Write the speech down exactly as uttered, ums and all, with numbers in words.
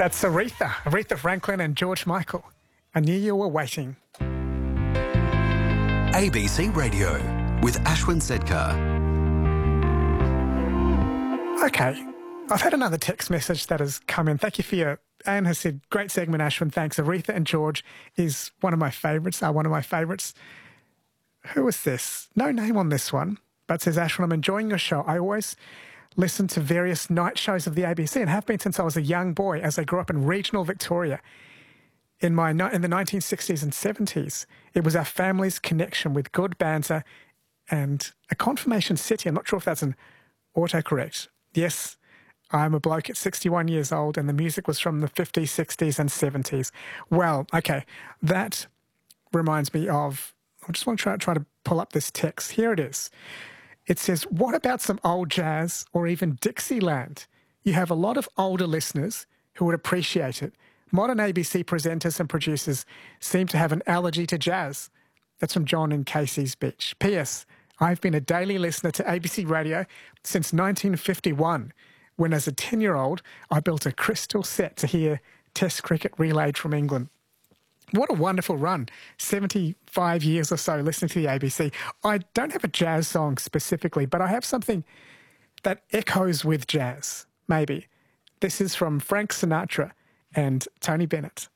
That's Aretha, Aretha Franklin and George Michael. I knew you were waiting. A B C Radio with Ashwin Sedkar. Okay, I've had another text message that has come in. Thank you for your... Anne has said, great segment, Ashwin, thanks. Aretha and George is one of my favourites, are one of my favourites. Who is this? No name on this one, but says, Ashwin, I'm enjoying your show. I always listen to various night shows of the A B C and have been since I was a young boy as I grew up in regional Victoria. In my in the nineteen sixties and seventies, it was our family's connection with good banter and a confirmation city. I'm not sure if that's an autocorrect. Yes, I'm a bloke at sixty-one years old and the music was from the fifties, sixties and seventies. Well, okay, that reminds me of... I just want to try, try to pull up this text. Here it is. It says, what about some old jazz or even Dixieland? You have a lot of older listeners who would appreciate it. Modern A B C presenters and producers seem to have an allergy to jazz. That's from John in Casey's Beach. P S. I've been a daily listener to A B C Radio since nineteen fifty-one, when as a ten-year-old I built a crystal set to hear Test cricket relayed from England. What a wonderful run. seventy-five years or so listening to the A B C. I don't have a jazz song specifically, but I have something that echoes with jazz, maybe. This is from Frank Sinatra and Tony Bennett.